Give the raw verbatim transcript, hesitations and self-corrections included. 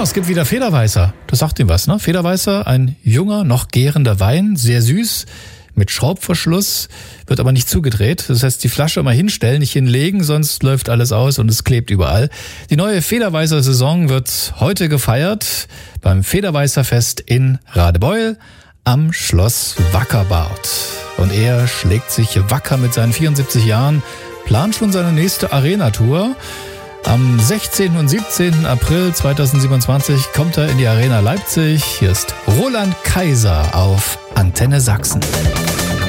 Genau, es gibt wieder Federweißer. Das sagt ihm was, ne? Federweißer, ein junger, noch gärender Wein, sehr süß, mit Schraubverschluss, wird aber nicht zugedreht. Das heißt, die Flasche immer hinstellen, nicht hinlegen, sonst läuft alles aus und es klebt überall. Die neue Federweißer Saison wird heute gefeiert beim Federweißer Fest in Radebeul am Schloss Wackerbart. Und er schlägt sich wacker mit seinen vierundsiebzig Jahren, plant schon seine nächste Arena-Tour. Am sechzehnten und siebzehnten April zweitausendsiebenundzwanzig kommt er in die Arena Leipzig. Hier ist Roland Kaiser auf Antenne Sachsen.